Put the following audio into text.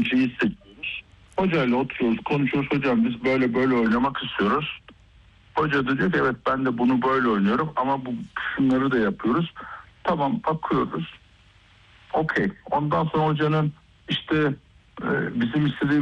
hocayı seçiyoruz. Hocayla oturuyoruz, konuşuyoruz. Hocam biz böyle böyle oynamak istiyoruz. Hoca da diyor ki evet ben de bunu böyle oynuyorum ama şunları da yapıyoruz. Tamam, bakıyoruz. Okey. Ondan sonra hocanın işte bizim istediğimiz